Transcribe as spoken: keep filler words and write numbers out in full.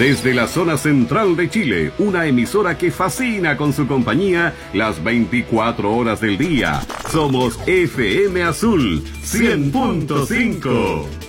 Desde la zona central de Chile, una emisora que fascina con su compañía las veinticuatro horas del día. Somos F M Azul cien punto cinco.